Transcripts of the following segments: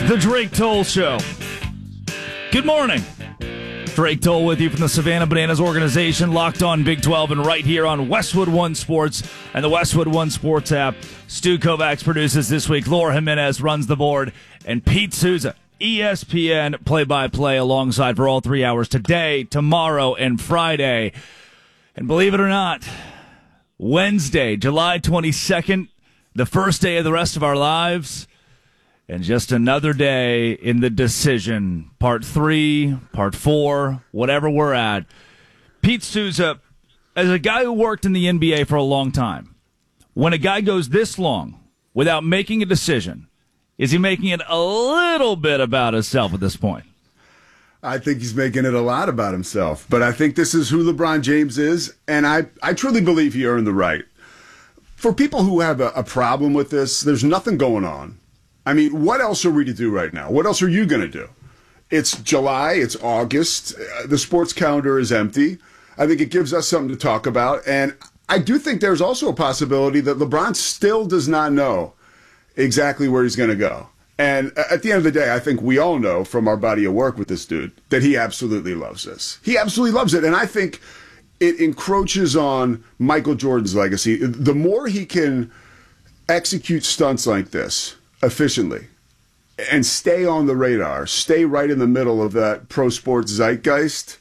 the Drake Toll Show. Good morning. Drake Toll with you from the Savannah Bananas organization, locked on Big 12 and right here on Westwood One Sports and the Westwood One Sports app. Stu Kovacs produces this week. Laura Jimenez runs the board. And Pete Souza, ESPN play-by-play alongside for all 3 hours today, tomorrow, and Friday. And believe it or not, Wednesday, July 22nd, the first day of the rest of our lives. And just another day in the decision. Part 3, Part 4, whatever we're at. Pete Souza, as a guy who worked in the NBA for a long time, when a guy goes this long without making a decision, is he making it a little bit about himself at this point? I think he's making it a lot about himself. But I think this is who LeBron James is, and I truly believe he earned the right. For people who have a problem with this, there's nothing going on. I mean, what else are we to do right now? What else are you going to do? It's July, it's August, the sports calendar is empty. I think it gives us something to talk about, and I do think there's also a possibility that LeBron still does not know exactly where he's going to go. And at the end of the day, I think we all know from our body of work with this dude that he absolutely loves this. He absolutely loves it, and I think it encroaches on Michael Jordan's legacy. The more he can execute stunts like this efficiently and stay on the radar, stay right in the middle of that pro sports zeitgeist.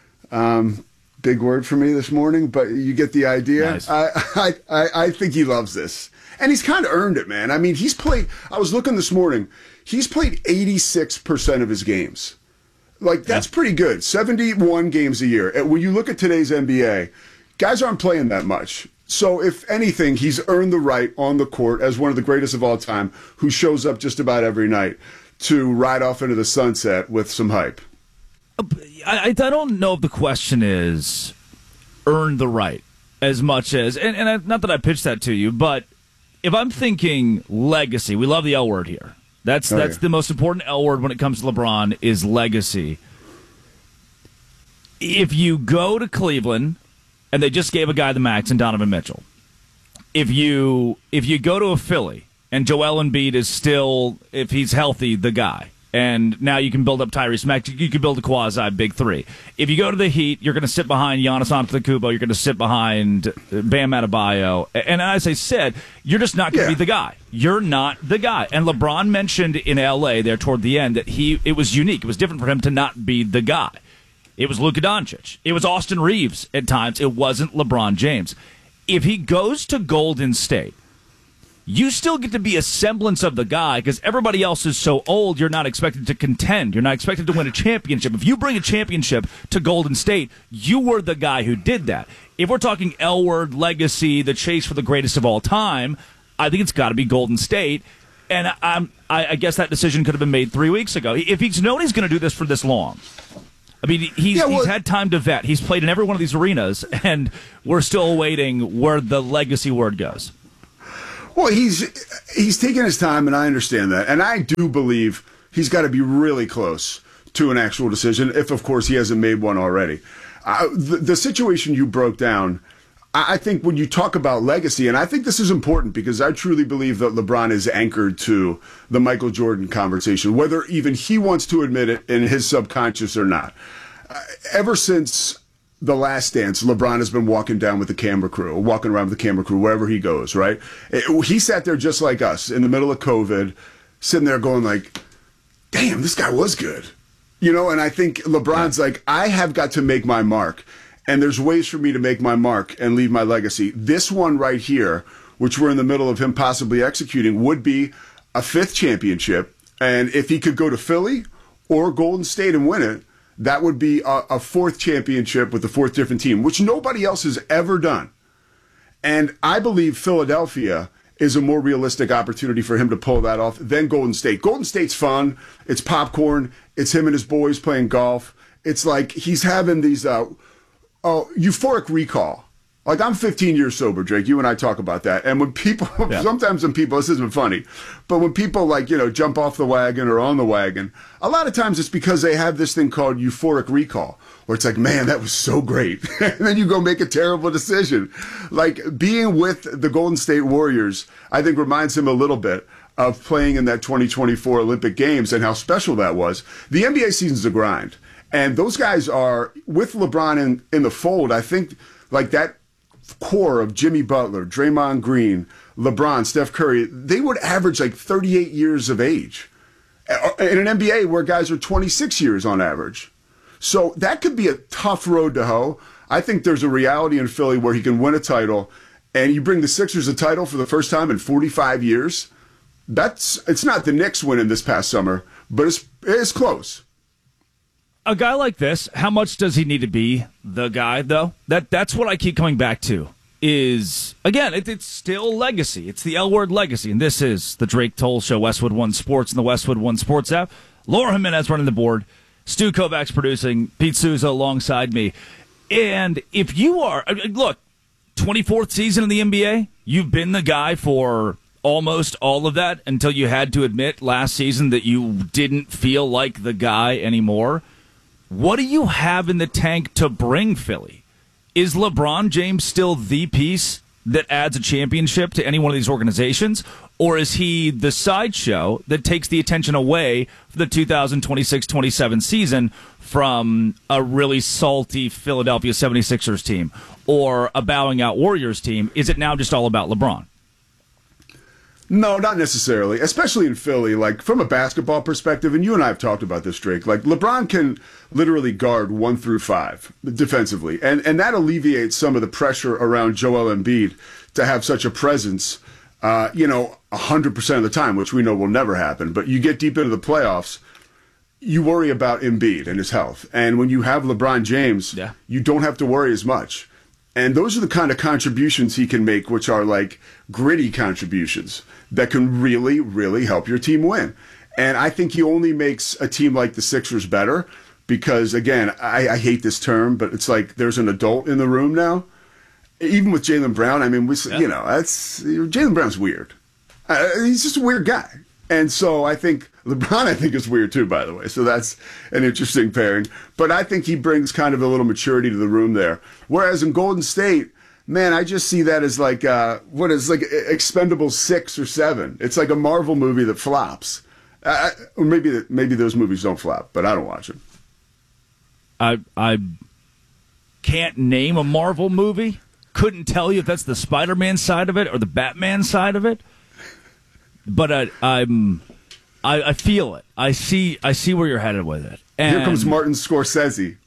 Big word for me this morning, but you get the idea. Nice. I think he loves this. And he's kind of earned it, man. I mean, he's played, I was looking this morning, he's played 86% of his games. Like, that's pretty good. 71 games a year. And when you look at today's NBA, guys aren't playing that much. So, if anything, he's earned the right on the court as one of the greatest of all time, who shows up just about every night to ride off into the sunset with some hype. I don't know if the question is earn the right as much as, and not that I pitched that to you, but if I'm thinking legacy, we love the L word here. That's the most important L word when it comes to LeBron is legacy. If you go to Cleveland and they just gave a guy the max in Donovan Mitchell, if you go to a Philly and Joel Embiid is still, if he's healthy, the guy, and now you can build up Tyrese Maxey, you can build a quasi big three. If you go to the Heat, you're going to sit behind Giannis Antetokounmpo, you're going to sit behind Bam Adebayo, and as I said, you're just not going to be the guy. You're not the guy. And LeBron mentioned in L.A. there toward the end that it was unique. It was different for him to not be the guy. It was Luka Doncic. It was Austin Reeves at times. It wasn't LeBron James. If he goes to Golden State, you still get to be a semblance of the guy because everybody else is so old, you're not expected to contend. You're not expected to win a championship. If you bring a championship to Golden State, you were the guy who did that. If we're talking L-word, legacy, the chase for the greatest of all time, I think it's got to be Golden State. And I guess that decision could have been made 3 weeks ago. If he's known he's going to do this for this long, I mean, he's had time to vet. He's played in every one of these arenas, and we're still awaiting where the legacy word goes. Well, he's taking his time, and I understand that. And I do believe he's got to be really close to an actual decision, if, of course, he hasn't made one already. The situation you broke down, I think when you talk about legacy, and I think this is important because I truly believe that LeBron is anchored to the Michael Jordan conversation, whether even he wants to admit it in his subconscious or not. Ever since The Last Dance, LeBron has been walking around with the camera crew wherever he goes, right? He sat there just like us in the middle of COVID, sitting there going like, damn, this guy was good. You know, and I think LeBron's like, I have got to make my mark. And there's ways for me to make my mark and leave my legacy. This one right here, which we're in the middle of him possibly executing, would be a 5th championship. And if he could go to Philly or Golden State and win it, that would be a 4th championship with the 4th different team, which nobody else has ever done. And I believe Philadelphia is a more realistic opportunity for him to pull that off than Golden State. Golden State's fun. It's popcorn. It's him and his boys playing golf. It's like he's having these euphoric recall. Like, I'm 15 years sober, Drake. You and I talk about that. And when people, sometimes when people, this isn't funny, but when people, like, you know, jump off the wagon or on the wagon, a lot of times it's because they have this thing called euphoric recall, where it's like, man, that was so great. And then you go make a terrible decision. Like, being with the Golden State Warriors, I think reminds him a little bit of playing in that 2024 Olympic Games and how special that was. The NBA season's a grind. And those guys are, with LeBron in the fold, I think like that core of Jimmy Butler, Draymond Green, LeBron, Steph Curry, they would average like 38 years of age in an NBA where guys are 26 years on average. So that could be a tough road to hoe. I think there's a reality in Philly where he can win a title, and you bring the Sixers a title for the first time in 45 years. It's not the Knicks winning this past summer, but it's close. A guy like this, how much does he need to be the guy, though? That's what I keep coming back to. Is, again, it's still legacy. It's the L word legacy. And this is the Drake Toll Show, Westwood One Sports, and the Westwood One Sports app. Laura Jimenez running the board. Stu Kovacs producing. Pete Souza alongside me. And if you are, look, 24th season in the NBA, you've been the guy for almost all of that until you had to admit last season that you didn't feel like the guy anymore. What do you have in the tank to bring Philly? Is LeBron James still the piece that adds a championship to any one of these organizations? Or is he the sideshow that takes the attention away from the 2026-27 season from a really salty Philadelphia 76ers team or a bowing out Warriors team? Is it now just all about LeBron? No, not necessarily, especially in Philly. Like, from a basketball perspective, and you and I have talked about this, Drake, like, LeBron can literally guard 1 through 5 defensively, and that alleviates some of the pressure around Joel Embiid to have such a presence, 100% of the time, which we know will never happen. But you get deep into the playoffs, you worry about Embiid and his health. And when you have LeBron James, you don't have to worry as much. And those are the kind of contributions he can make, which are like gritty contributions that can really, really help your team win. And I think he only makes a team like the Sixers better because, again, I hate this term, but it's like there's an adult in the room now. Even with Jaylen Brown, I mean, Jaylen Brown's weird. He's just a weird guy. And so I think LeBron, is weird too, by the way. So that's an interesting pairing. But I think he brings kind of a little maturity to the room there. Whereas in Golden State, man, I just see that as like, Expendables 6 or 7. It's like a Marvel movie that flops. Or maybe those movies don't flop, but I don't watch them. I can't name a Marvel movie. Couldn't tell you if that's the Spider-Man side of it or the Batman side of it. But I feel it. I see where you're headed with it. And here comes Martin Scorsese.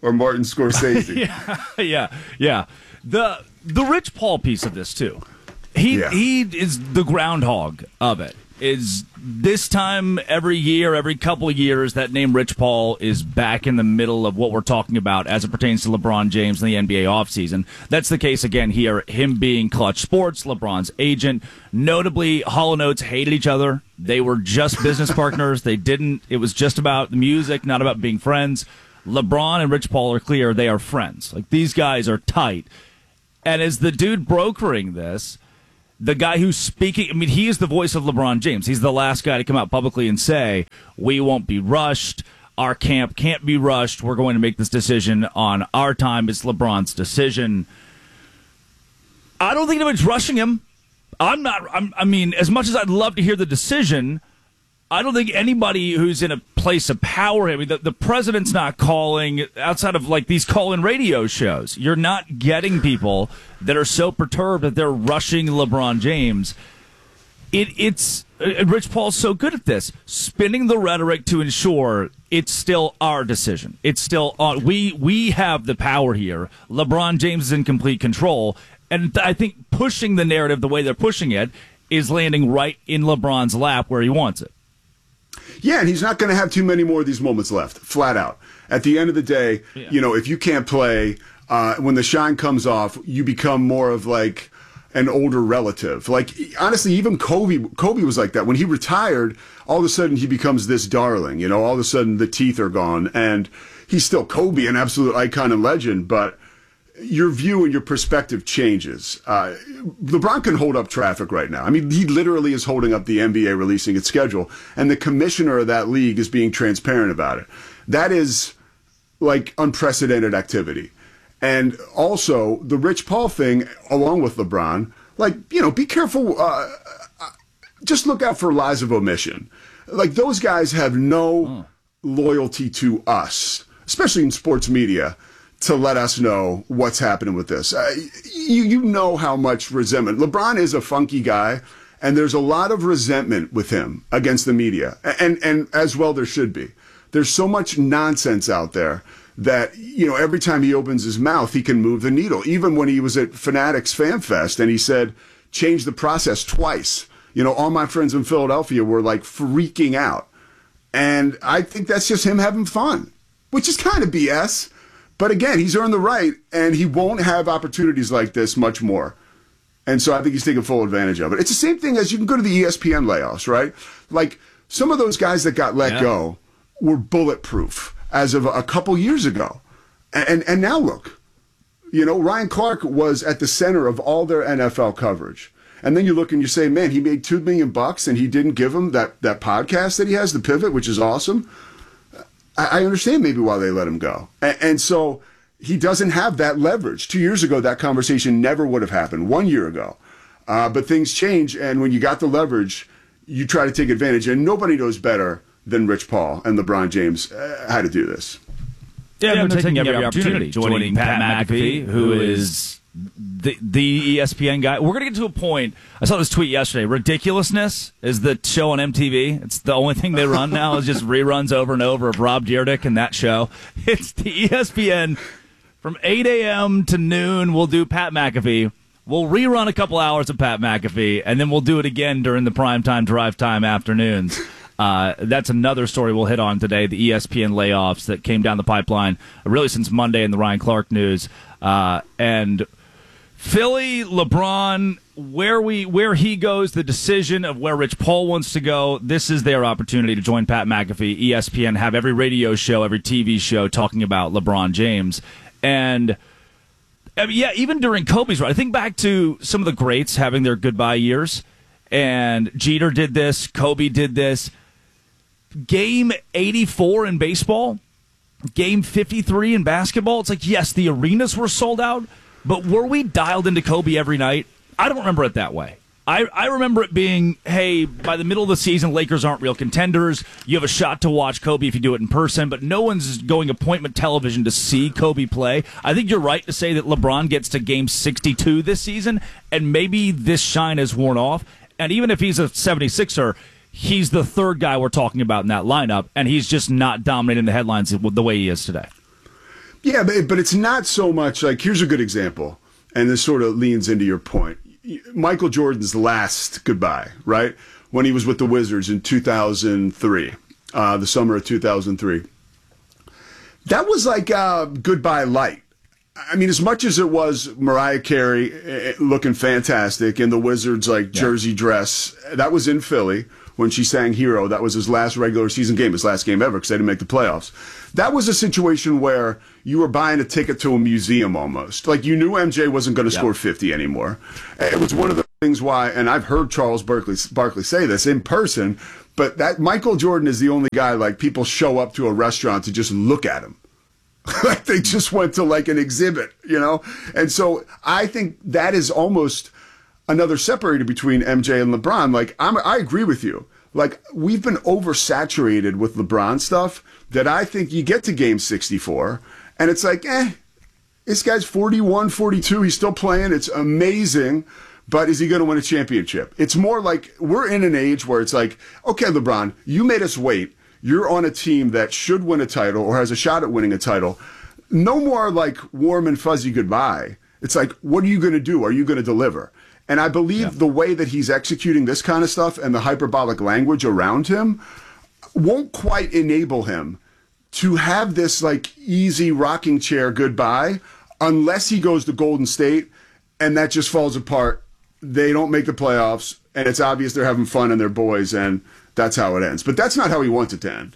Yeah. The Rich Paul piece of this too. He is the groundhog of it. Is this time every year, every couple of years, that name Rich Paul is back in the middle of what we're talking about as it pertains to LeBron James and the NBA offseason. That's the case again here, him being Clutch Sports, LeBron's agent. Notably, Hall & Oates hated each other. They were just business partners. It was just about the music, not about being friends. LeBron and Rich Paul are clear they are friends. Like, these guys are tight. And as the dude brokering this, the guy who's speaking, I mean, he is the voice of LeBron James. He's the last guy to come out publicly and say, we won't be rushed. Our camp can't be rushed. We're going to make this decision on our time. It's LeBron's decision. I don't think anybody's rushing him. I mean, as much as I'd love to hear the decision, I don't think anybody who's in a place of power, I mean, the president's not calling outside of like these call-in radio shows. You're not getting people that are so perturbed that they're rushing LeBron James. It's Rich Paul's so good at this, spinning the rhetoric to ensure it's still our decision. It's still on. We have the power here. LeBron James is in complete control, and I think pushing the narrative the way they're pushing it is landing right in LeBron's lap where he wants it. Yeah, and he's not going to have too many more of these moments left, flat out. At the end of the day, if you can't play, when the shine comes off, you become more of like an older relative. Like, honestly, even Kobe was like that. When he retired, all of a sudden he becomes this darling. All of a sudden the teeth are gone, and he's still Kobe, an absolute icon and legend, but your view and your perspective changes. LeBron can hold up traffic right now. I mean, he literally is holding up the NBA releasing its schedule, and the commissioner of that league is being transparent about it. That is like unprecedented activity. And also the Rich Paul thing, along with LeBron, like, be careful. just look out for lies of omission. Like, those guys have no loyalty to us, especially in sports media, to let us know what's happening with this. You know how much resentment. LeBron is a funky guy, and there's a lot of resentment with him against the media. And as well there should be. There's so much nonsense out there that, every time he opens his mouth, he can move the needle. Even when he was at Fanatics Fan Fest and he said, change the process twice. All my friends in Philadelphia were like freaking out. And I think that's just him having fun, which is kind of BS. But again, he's earned the right, and he won't have opportunities like this much more. And so I think he's taking full advantage of it. It's the same thing as you can go to the ESPN layoffs, right? Like, some of those guys that got let go were bulletproof as of a couple years ago. And now look, Ryan Clark was at the center of all their NFL coverage. And then you look and you say, man, he made $2 million and he didn't give him that podcast that he has, The Pivot, which is awesome. I understand maybe why they let him go. And so he doesn't have that leverage. 2 years ago, that conversation never would have happened. 1 year ago. But things change, and when you got the leverage, you try to take advantage. And nobody knows better than Rich Paul and LeBron James how to do this. Yeah, they're taking every opportunity. Joining Pat McAfee, who is the ESPN guy. We're going to get to a point. I saw this tweet yesterday. Ridiculousness is the show on MTV. It's the only thing they run now is just reruns over and over of Rob Dyrdek and that show. It's the ESPN from 8 a.m. to noon. We'll do Pat McAfee. We'll rerun a couple hours of Pat McAfee, and then we'll do it again during the primetime drive time afternoons. That's another story we'll hit on today, the ESPN layoffs that came down the pipeline really since Monday in the Ryan Clark news. And Philly, LeBron, where he goes, the decision of where Rich Paul wants to go, this is their opportunity to join Pat McAfee. ESPN have every radio show, every TV show talking about LeBron James. And even during Kobe's run, I think back to some of the greats having their goodbye years. And Jeter did this, Kobe did this. Game 84 in baseball, game 53 in basketball. It's like, yes, the arenas were sold out, but were we dialed into Kobe every night? I don't remember it that way. I remember it being, hey, by the middle of the season, Lakers aren't real contenders. You have a shot to watch Kobe if you do it in person, but no one's going appointment television to see Kobe play. I think you're right to say that LeBron gets to game 62 this season, and maybe this shine has worn off. And even if he's a 76er, he's the third guy we're talking about in that lineup, and he's just not dominating the headlines the way he is today. Yeah, but it's not so much like, here's a good example, and this sort of leans into your point. Michael Jordan's last goodbye, right? When he was with the Wizards in 2003, the summer of 2003. That was like goodbye light. I mean, as much as it was Mariah Carey looking fantastic in the Wizards jersey dress, that was in Philly when she sang Hero. That was his last regular season game, his last game ever, because they didn't make the playoffs. That was a situation where you were buying a ticket to a museum almost. Like, you knew MJ wasn't going to score 50 anymore. It was one of the things why, and I've heard Charles Barkley say this in person, but that Michael Jordan is the only guy, people show up to a restaurant to just look at him. Like they just went to an exhibit, And so I think that is almost another separator between MJ and LeBron. I agree with you. We've been oversaturated with LeBron stuff that I think you get to game 64 and it's this guy's 41, 42. He's still playing. It's amazing. But is he going to win a championship? It's more like we're in an age where it's okay, LeBron, you made us wait. You're on a team that should win a title or has a shot at winning a title. No more warm and fuzzy goodbye. It's what are you going to do? Are you going to deliver? And I believe the way that he's executing this kind of stuff and the hyperbolic language around him won't quite enable him to have this easy rocking chair goodbye unless he goes to Golden State and that just falls apart. They don't make the playoffs and it's obvious they're having fun and they're boys and that's how it ends. But that's not how he wants it to end.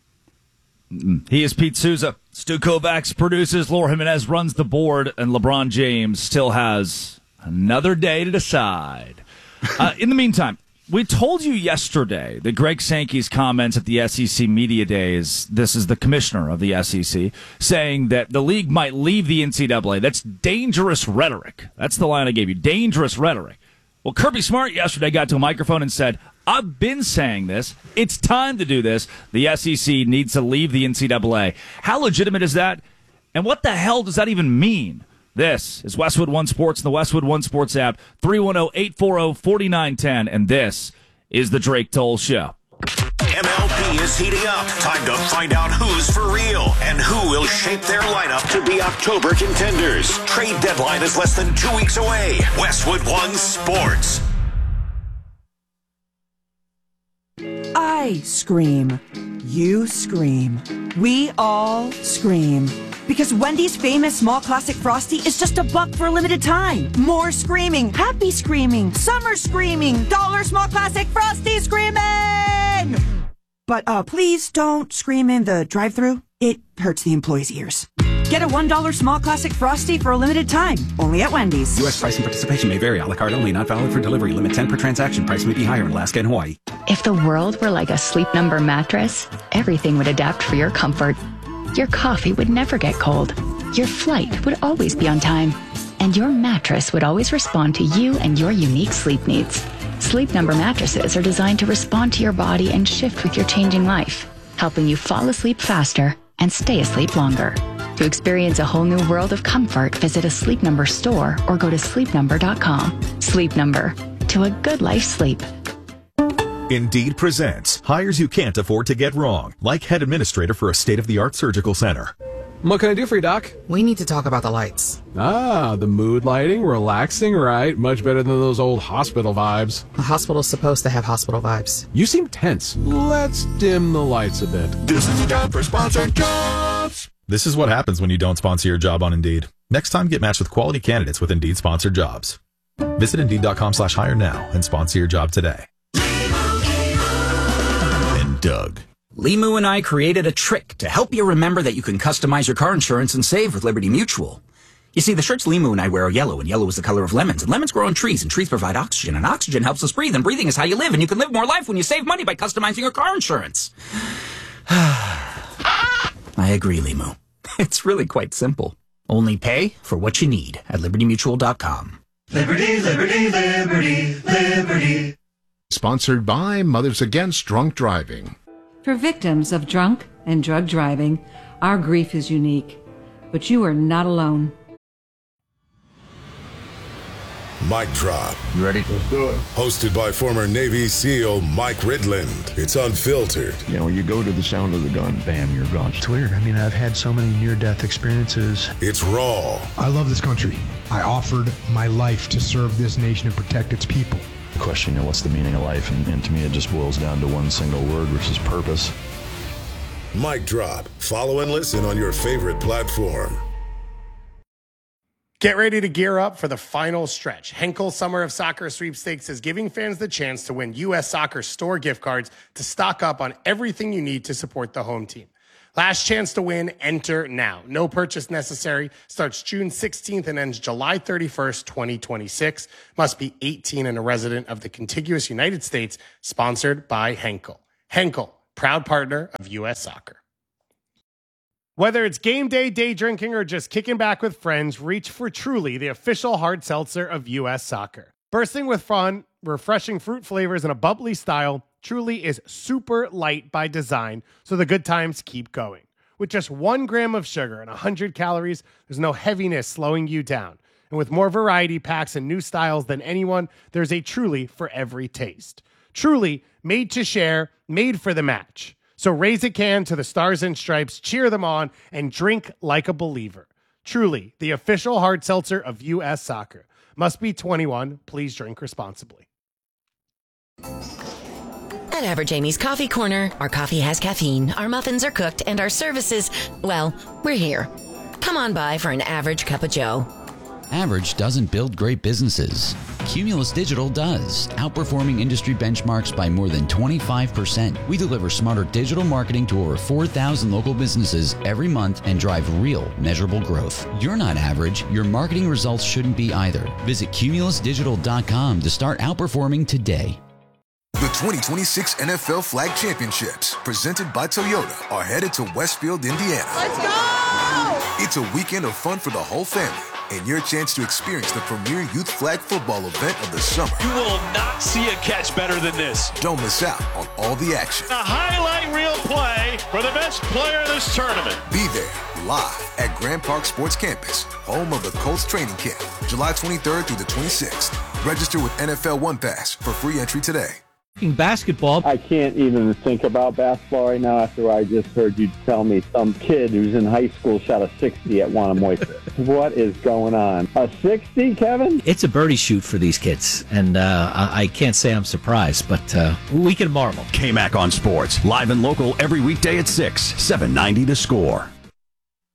He is Pete Souza. Stu Kovacs produces. Laura Jimenez runs the board. And LeBron James still has another day to decide. In the meantime, we told you yesterday that Greg Sankey's comments at the SEC Media Days, this is the commissioner of the SEC, saying that the league might leave the NCAA. That's dangerous rhetoric. That's the line I gave you. Dangerous rhetoric. Well, Kirby Smart yesterday got to a microphone and said, I've been saying this. It's time to do this. The SEC needs to leave the NCAA. How legitimate is that? And what the hell does that even mean? This is Westwood One Sports and the Westwood One Sports app, 310-840-4910, and this is the Drake Toll Show. MLB is heating up. Time to find out who's for real and who will shape their lineup to be October contenders. Trade deadline is less than 2 weeks away. Westwood One Sports. I scream. You scream. We all scream. Because Wendy's famous small classic Frosty is just $1 for a limited time. More screaming, happy screaming, summer screaming, dollar small classic Frosty screaming! But please don't scream in the drive-thru. It hurts the employees' ears. Get a $1 small classic Frosty for a limited time. Only at Wendy's. U.S. price and participation may vary. A la carte only. Not valid for delivery. Limit 10 per transaction. Price may be higher in Alaska and Hawaii. If the world were like a Sleep Number mattress, everything would adapt for your comfort. Your coffee would never get cold. Your flight would always be on time. And your mattress would always respond to you and your unique sleep needs. Sleep Number mattresses are designed to respond to your body and shift with your changing life, helping you fall asleep faster and stay asleep longer. To experience a whole new world of comfort, visit a Sleep Number store or go to sleepnumber.com. Sleep Number. To a good life's sleep. Indeed presents hires you can't afford to get wrong, like head administrator for a state-of-the-art surgical center. What can I do for you, Doc? We need to talk about the lights. Ah, the mood lighting, relaxing, right? Much better than those old hospital vibes. A hospital's supposed to have hospital vibes. You seem tense. Let's dim the lights a bit. This is the time for sponsored jobs. This is what happens when you don't sponsor your job on Indeed. Next time, get matched with quality candidates with Indeed sponsored jobs. Visit Indeed.com/hire now and sponsor your job today. And Doug. Limu and I created a trick to help you remember that you can customize your car insurance and save with Liberty Mutual. You see, the shirts Limu and I wear are yellow, and yellow is the color of lemons, and lemons grow on trees, and trees provide oxygen, and oxygen helps us breathe, and breathing is how you live, and you can live more life when you save money by customizing your car insurance. I agree, Limu. It's really quite simple. Only pay for what you need at LibertyMutual.com. Liberty, liberty, liberty, liberty. Sponsored by Mothers Against Drunk Driving. For victims of drunk and drug driving, our grief is unique, but you are not alone. Mic Drop. You ready? Let's do it. Hosted by former Navy SEAL Mike Ridland. It's unfiltered. You know, you go to the sound of the gun, bam, you're gone. It's weird. I mean, I've had so many near-death experiences. It's raw. I love this country. I offered my life to serve this nation and protect its people. Question, you know, what's the meaning of life? And to me, it just boils down to one single word, which is purpose. Mic Drop. Follow and listen on your favorite platform. Get ready to gear up for the final stretch. Henkel Summer of Soccer Sweepstakes is giving fans the chance to win U.S. Soccer store gift cards to stock up on everything you need to support the home team. Last chance to win, enter now. No purchase necessary. Starts June 16th and ends July 31st, 2026. Must be 18 and a resident of the contiguous United States. Sponsored by Henkel. Henkel, proud partner of U.S. Soccer. Whether it's game day, day drinking, or just kicking back with friends, reach for Truly, the official hard seltzer of U.S. Soccer. Bursting with fun, refreshing fruit flavors, and a bubbly style, Truly is super light by design, so the good times keep going. With just 1 gram of sugar and 100 calories, there's no heaviness slowing you down. And with more variety packs and new styles than anyone, there's a Truly for every taste. Truly, made to share, made for the match. So raise a can to the Stars and Stripes, cheer them on, and drink like a believer. Truly, the official hard seltzer of U.S. Soccer. Must be 21. Please drink responsibly. At Average Amy's Coffee Corner, our coffee has caffeine, our muffins are cooked, and our services, well, we're here. Come on by for an average cup of joe. Average doesn't build great businesses. Cumulus Digital does, outperforming industry benchmarks by more than 25%. We deliver smarter digital marketing to over 4,000 local businesses every month and drive real, measurable growth. You're not average. Your marketing results shouldn't be either. Visit cumulusdigital.com to start outperforming today. The 2026 NFL Flag Championships, presented by Toyota, are headed to Westfield, Indiana. Let's go! It's a weekend of fun for the whole family. and your chance to experience the premier youth flag football event of the summer. You will not see a catch better than this. Don't miss out on all the action. A highlight reel play for the best player in this tournament. Be there live at Grand Park Sports Campus, home of the Colts training camp, July 23rd through the 26th. Register with NFL One Pass for free entry today. Basketball. I can't even think about basketball right now after I just heard you tell me some kid who's in high school shot a 60 at Wannamoisa. What is going on? A 60, Kevin? It's a birdie shoot for these kids, and I can't say I'm surprised, but we can marvel. K-Mac on Sports, live and local every weekday at 6, 790 The Score.